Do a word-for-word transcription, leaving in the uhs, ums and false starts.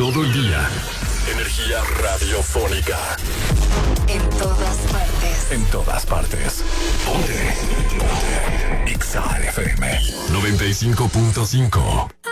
todo el día. Energía radiofónica. En todas partes. En todas partes. Ponte. Ponte. X A F M noventa y cinco punto cinco.